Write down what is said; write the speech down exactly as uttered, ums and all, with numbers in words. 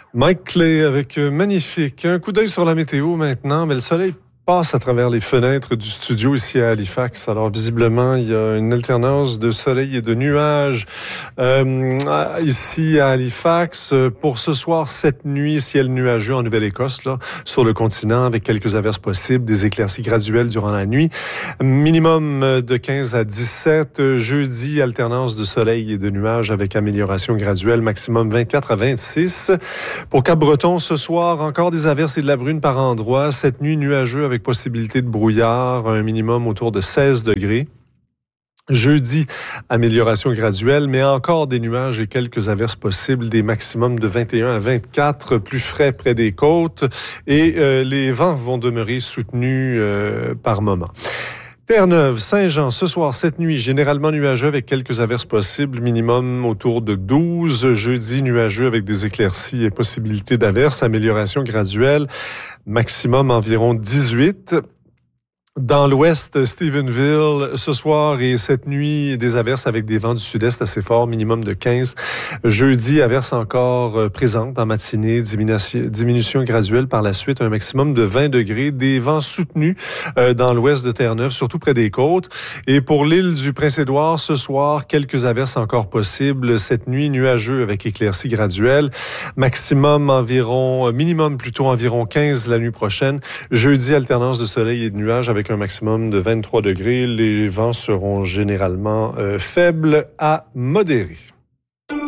Mike Clay avec Magnifique. Un coup d'œil sur la météo maintenant, mais le soleil passe à travers les fenêtres du studio ici à Halifax. Alors visiblement, il y a une alternance de soleil et de nuages euh, ici à Halifax. Pour ce soir, cette nuit, ciel nuageux en Nouvelle-Écosse, là, sur le continent, avec quelques averses possibles, des éclaircies graduelles durant la nuit. Minimum de quinze à dix-sept. Jeudi, alternance de soleil et de nuages avec amélioration graduelle, maximum vingt-quatre à vingt-six. Pour Cap-Breton, ce soir, encore des averses et de la bruine par endroits. Cette nuit, nuageux avec possibilité de brouillard, un minimum autour de seize degrés. Jeudi, amélioration graduelle, mais encore des nuages et quelques averses possibles, des maximums de vingt et un à vingt-quatre, plus frais près des côtes, et euh, les vents vont demeurer soutenus euh, par moments. Terre-Neuve, Saint-Jean, ce soir, cette nuit, généralement nuageux avec quelques averses possibles, minimum autour de douze. Jeudi, nuageux avec des éclaircies et possibilités d'averses, amélioration graduelle, maximum environ dix-huit. Dans l'ouest, Stephenville, ce soir et cette nuit, des averses avec des vents du sud-est assez forts, minimum de quinze. Jeudi, averses encore présentes en matinée, diminution, diminution graduelle par la suite, un maximum de vingt degrés, des vents soutenus euh, dans l'ouest de Terre-Neuve, surtout près des côtes. Et pour l'île du Prince-Édouard, ce soir, quelques averses encore possibles. Cette nuit, nuageux avec éclaircies graduelles, maximum environ, minimum plutôt environ quinze la nuit prochaine. Jeudi, alternance de soleil et de nuages avec un maximum de vingt-trois degrés. Les vents seront généralement euh, faibles à modérés.